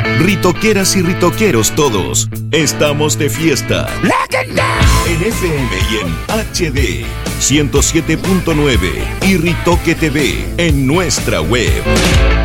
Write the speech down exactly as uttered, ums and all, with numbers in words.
Ritoqueras y ritoqueros todos, estamos de fiesta. En F M y en H D ciento siete punto nueve y Ritoque T V en nuestra web.